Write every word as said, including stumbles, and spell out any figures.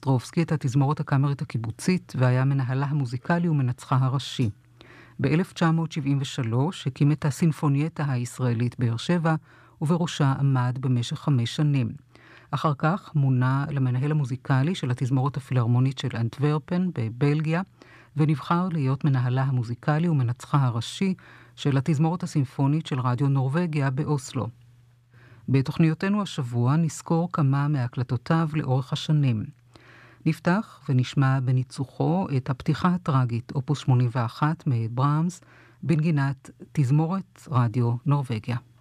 אוסטרובסקי את התזמורת הקאמרית הקיבוצית והיה מנהלה המוזיקלי ומנצחה הראשי. ב-אלף תשע מאות שבעים ושלוש הקים את הסינפונייטה הישראלית באר שבע, ובראשה עמד במשך חמש שנים. אחר כך מונה למנהל המוזיקלי של התזמורת הפילהרמונית של אנטוורפן בבלגיה, ונבחר להיות מנהלה המוזיקלי ומנצחה הראשי של התזמורת הסימפונית של רדיו נורווגיה באוסלו. בתוכניותינו השבוע נזכור כמה מהקלטותיו לאורך השנים. נפתח ונשמע בניצוחו את הפתיחה הטרגית, אופוס שמונים ואחת מברהמס, בנגינת תזמורת רדיו נורווגיה.